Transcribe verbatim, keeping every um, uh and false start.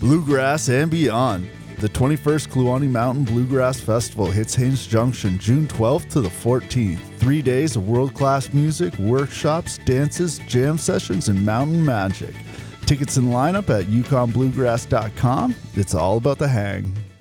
Bluegrass and beyond. The twenty-first Kluane Mountain Bluegrass Festival hits Haines Junction June twelfth to the fourteenth. Three days of world-class music, workshops, dances, jam sessions, and mountain magic. Tickets and lineup at yukon bluegrass dot com. It's all about the hang.